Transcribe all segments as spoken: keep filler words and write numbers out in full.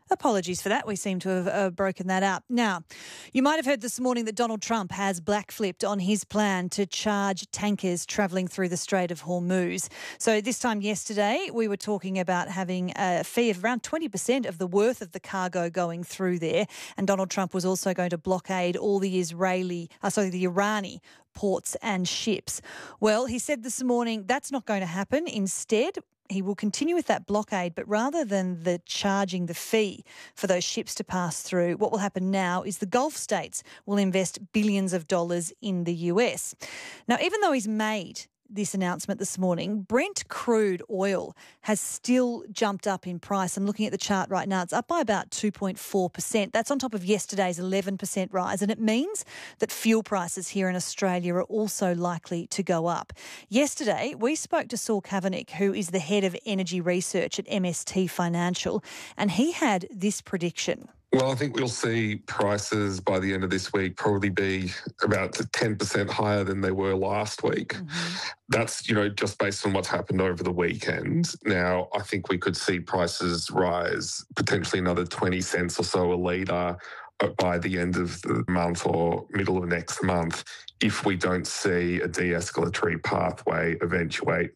Apologies for that. We seem to have uh, broken that up. Now, you might have heard this morning that Donald Trump has black-flipped on his plan to charge tankers travelling through the Strait of Hormuz. So this time yesterday, we were talking about having a fee of around twenty percent of the worth of the cargo going through there. And Donald Trump was also going to blockade all the Israeli, uh, sorry, the Irani ports and ships. Well, he said this morning that's not going to happen. Instead, he will continue with that blockade, but rather than the charging the fee for those ships to pass through, what will happen now is the Gulf states will invest billions of dollars in the U S. Now, even though he's made this announcement this morning, Brent crude oil has still jumped up in price. I'm looking at the chart right now. It's up by about two point four percent. That's on top of yesterday's eleven percent rise, and it means that fuel prices here in Australia are also likely to go up. Yesterday, we spoke to Saul Kavanagh, who is the head of energy research at M S T Financial, and he had this prediction. Well, I think we'll see prices by the end of this week probably be about ten percent higher than they were last week. Mm-hmm. That's, you know, just based on what's happened over the weekend. Now, I think we could see prices rise potentially another twenty cents or so a litre by the end of the month or middle of next month if we don't see a de-escalatory pathway eventuate.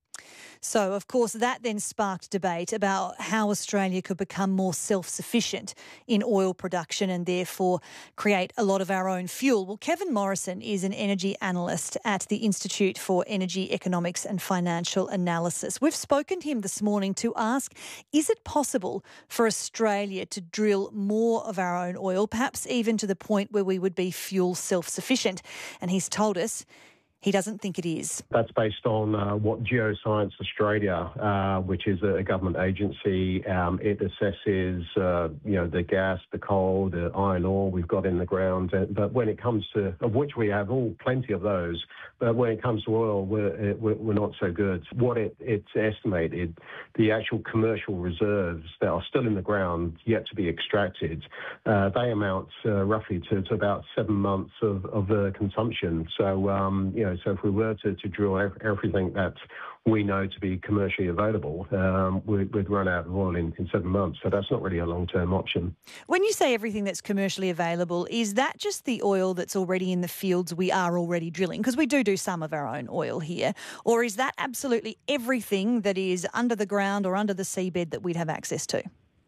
So, of course, that then sparked debate about how Australia could become more self-sufficient in oil production and therefore create a lot of our own fuel. Well, Kevin Morrison is an energy analyst at the Institute for Energy Economics and Financial Analysis. We've spoken to him this morning to ask, is it possible for Australia to drill more of our own oil, perhaps even to the point where we would be fuel self-sufficient? And he's told us he doesn't think it is. That's based on uh, what Geoscience Australia, uh, which is a government agency, um, it assesses, uh, you know, the gas, the coal, the iron ore we've got in the ground. But when it comes to, of which we have all plenty of those, but when it comes to oil, we're, we're not so good. What it, it's estimated, the actual commercial reserves that are still in the ground yet to be extracted, uh, they amount uh, roughly to, to about seven months of, of uh, consumption. So, um, you know, So if we were to, to drill everything that we know to be commercially available, um, we'd, we'd run out of oil in, in seven months. So that's not really a long-term option. When you say everything that's commercially available, is that just the oil that's already in the fields we are already drilling? Because we do do some of our own oil here. Or is that absolutely everything that is under the ground or under the seabed that we'd have access to?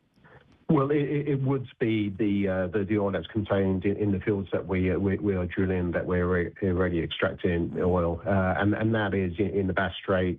Well, it, it would be the, uh, the the oil that's contained in, in the fields that we, uh, we we are drilling, that we're already extracting oil, uh, and and that is in, in the Bass Strait.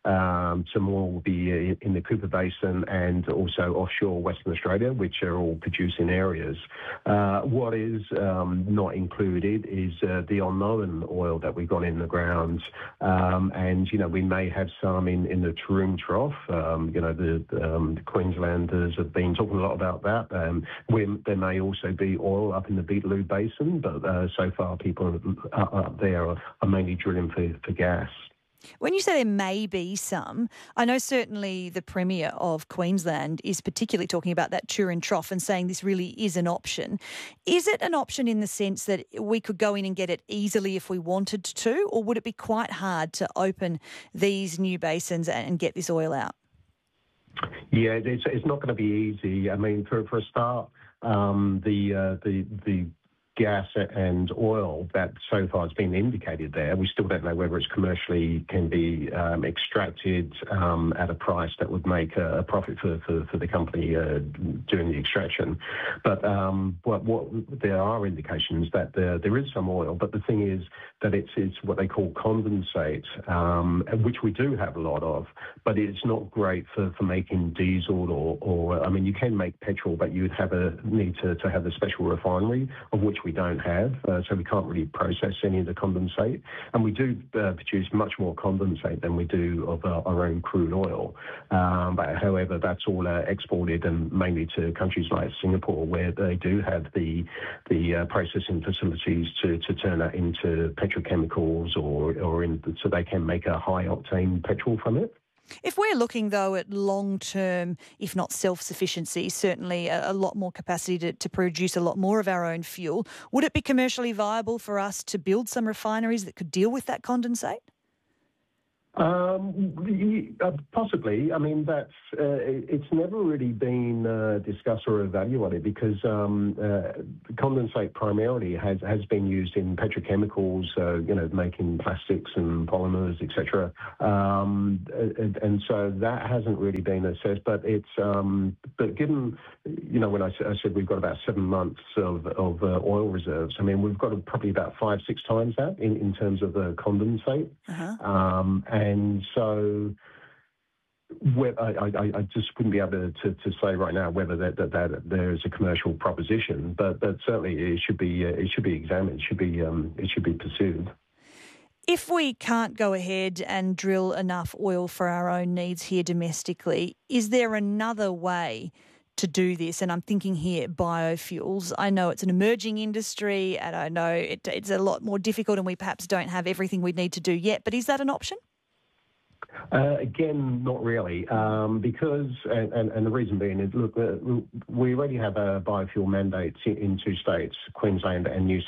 Um, some more will be in the Cooper Basin and also offshore Western Australia, which are all producing areas. Uh, what is um, not included is uh, the unknown oil that we've got in the ground. Um, and, you know, we may have some in, in the Taroom Trough. Um, you know, the, um, the Queenslanders have been talking a lot about that. Um, we, there may also be oil up in the Beetaloo Basin, but uh, so far people up there are, are mainly drilling for, for gas. When you say there may be some, I know certainly the Premier of Queensland is particularly talking about that Taroom Trough and saying this really is an option. Is it an option in the sense that we could go in and get it easily if we wanted to, or would it be quite hard to open these new basins and get this oil out? Yeah, it's, it's not going to be easy. I mean, for, for a start, um, the, uh, the, the, gas and oil that so far has been indicated there, we still don't know whether it's commercially can be um, extracted um, at a price that would make a, a profit for, for, for the company uh, doing the extraction. But um, what, what there are indications that there, there is some oil, but the thing is that it's, it's what they call condensate, um, which we do have a lot of, but it's not great for, for making diesel or, or, I mean, you can make petrol, but you'd have a need to, to have a special refinery, of which we don't have, uh, so we can't really process any of the condensate. And we do uh, produce much more condensate than we do of uh, our own crude oil. Um, but however, that's all uh, exported and mainly to countries like Singapore, where they do have the the uh, processing facilities to, to turn that into petrochemicals or, or in, so they can make a high octane petrol from it. If we're looking, though, at long-term, if not self-sufficiency, certainly a, a lot more capacity to, to produce a lot more of our own fuel, would it be commercially viable for us to build some refineries that could deal with that condensate? Um, y- uh, possibly. I mean, that's uh, it- it's never really been uh, discussed or evaluated because um, uh, condensate primarily has, has been used in petrochemicals, uh, you know, making plastics and polymers, et cetera. Um, and, and so that hasn't really been assessed. But it's um, but given, you know, when I, s- I said we've got about seven months of, of uh, oil reserves, I mean, we've got probably about five, six times that in, in terms of the condensate. Uh-huh. Um, and so whe- I, I, I just wouldn't be able to, to, to say right now whether that, that, that there is a commercial proposition, but, but certainly it should be uh, it should be examined, it should be um, it should be pursued. If we can't go ahead and drill enough oil for our own needs here domestically, is there another way to do this? And I'm thinking here biofuels. I know it's an emerging industry and I know it, it's a lot more difficult and we perhaps don't have everything we need to do yet, but is that an option? Uh, again, not really, um, because, and, and, and the reason being is, look, uh, we already have a biofuel mandate in, in two states, Queensland and New